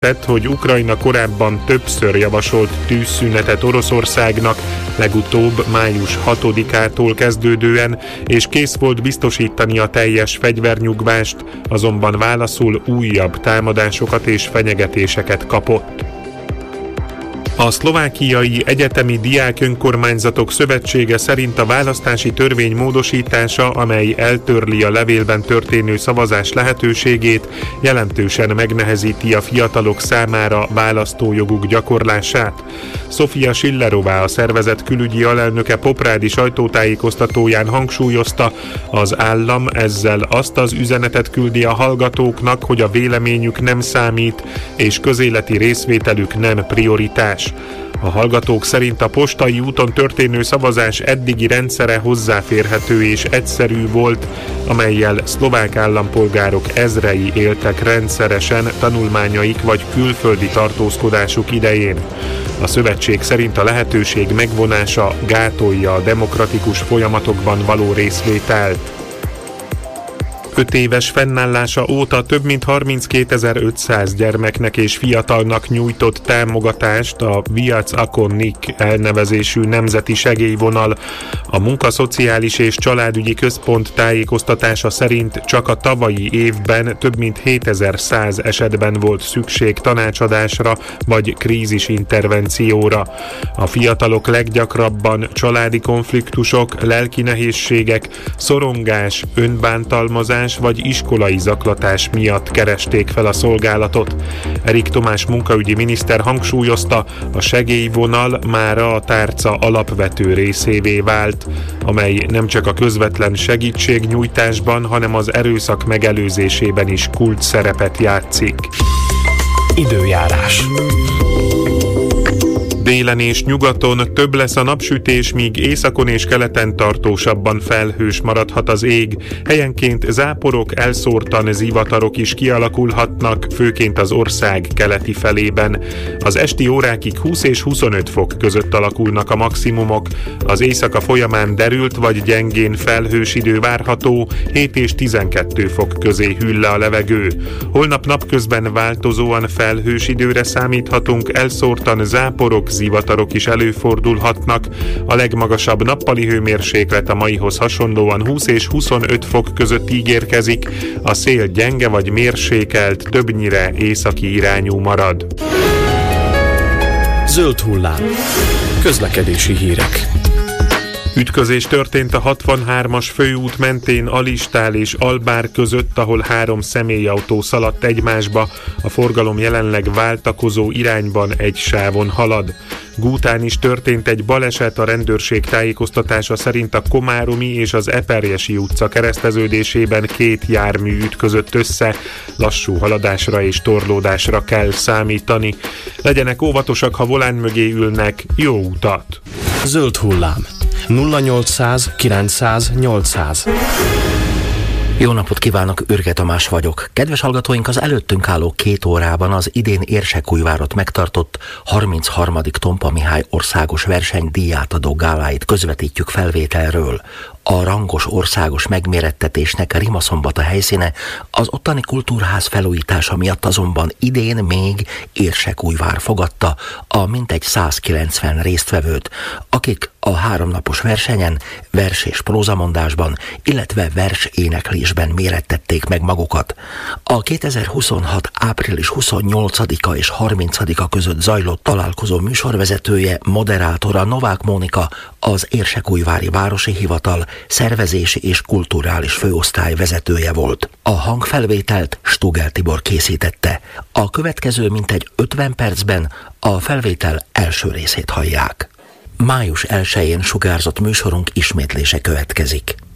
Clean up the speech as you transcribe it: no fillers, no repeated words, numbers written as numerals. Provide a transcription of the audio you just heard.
hogy Ukrajna korábban többször javasolt tűzszünetet Oroszországnak, legutóbb május 6-ától kezdődően, és kész volt biztosítani a teljes fegyvernyugvást, azonban válaszul újabb támadásokat és fenyegetéseket kapott. A Szlovákiai Egyetemi Diák Önkormányzatok Szövetsége szerint a választási törvény módosítása, amely eltörli a levélben történő szavazás lehetőségét, jelentősen megnehezíti a fiatalok számára választójoguk gyakorlását. Sofia Schillerová, a szervezet külügyi alelnöke poprádi sajtótájékoztatóján hangsúlyozta, az állam ezzel azt az üzenetet küldi a hallgatóknak, hogy a véleményük nem számít, és közéleti részvételük nem prioritás. A hallgatók szerint a postai úton történő szavazás eddigi rendszere hozzáférhető és egyszerű volt, amellyel szlovák állampolgárok ezrei éltek rendszeresen tanulmányaik vagy külföldi tartózkodásuk idején. A szövetség szerint a lehetőség megvonása gátolja a demokratikus folyamatokban való részvételt. 5 éves fennállása óta több mint 32.500 gyermeknek és fiatalnak nyújtott támogatást a Viac Akonnik elnevezésű nemzeti segélyvonal. A Munkaszociális és Családügyi Központ tájékoztatása szerint csak a tavalyi évben több mint 7100 esetben volt szükség tanácsadásra vagy krízisintervencióra. A fiatalok leggyakrabban családi konfliktusok, lelki nehézségek, szorongás, önbántalmazás vagy iskolai zaklatás miatt keresték fel a szolgálatot. Erik Tomás munkaügyi miniszter hangsúlyozta, a segélyvonal mára a tárca alapvető részévé vált, amely nem csak a közvetlen segítségnyújtásban, hanem az erőszak megelőzésében is kulcs szerepet játszik. Időjárás. Délen és nyugaton több lesz a napsütés, míg északon és keleten tartósabban felhős maradhat az ég. Helyenként záporok, elszórtan zivatarok is kialakulhatnak, főként az ország keleti felében. Az esti órákig 20 és 25 fok között alakulnak a maximumok. Az éjszaka folyamán derült vagy gyengén felhős idő várható, 7 és 12 fok közé hűl le a levegő. Holnap napközben változóan felhős időre számíthatunk, elszórtan záporok, zivatarok is előfordulhatnak. A legmagasabb nappali hőmérséklet a maihoz hasonlóan 20 és 25 fok között ígérkezik, a szél gyenge vagy mérsékelt, többnyire északi irányú marad. Zöld hullám. Közlekedési hírek. Ütközés történt a 63-as főút mentén Alistál és Albár között, ahol 3 személyautó szaladt egymásba. A forgalom jelenleg váltakozó irányban egy sávon halad. Gútán is történt egy baleset, a rendőrség tájékoztatása szerint a Komáromi és az Eperjesi utca kereszteződésében 2 jármű ütközött össze, lassú haladásra és torlódásra kell számítani. Legyenek óvatosak, ha volán mögé ülnek, jó utat! Zöld hullám. 0800 900 800. Jó napot kívánok, Ürge Tamás vagyok. Kedves hallgatóink, az előttünk álló 2 órában az idén Érsekújvárot megtartott 33. Tompa Mihály országos verseny díjátadó gáláit közvetítjük felvételről. A rangos országos megmérettetésnek Rimaszombat a helyszíne, az ottani kultúrház felújítása miatt azonban idén még Érsekújvár fogadta a mintegy 190 résztvevőt, akik a 3 napos versenyen vers- és prózamondásban, illetve verséneklésben mérettették meg magukat. A 2026. április 28-a és 30-a között zajlott találkozó műsorvezetője, moderátora Novák Mónika, az Érsekújvári Városi Hivatal szervezési és kulturális főosztály vezetője volt. A hangfelvételt Stugel Tibor készítette. A következő mintegy 50 percben a felvétel első részét hallják. Május 1-én sugárzott műsorunk ismétlése következik.